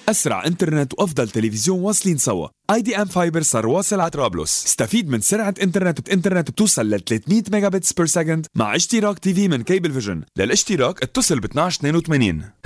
أسرع إنترنت وأفضل تلفزيون واصلين سوا. اي دي ام فايبر صار واصل على طرابلس. استفيد من سرعة إنترنت بتوصل ل 300 ميجا بتس بير سكند مع اشتراك تي في من كيبل فيجن. للاشتراك اتصل ب 1282.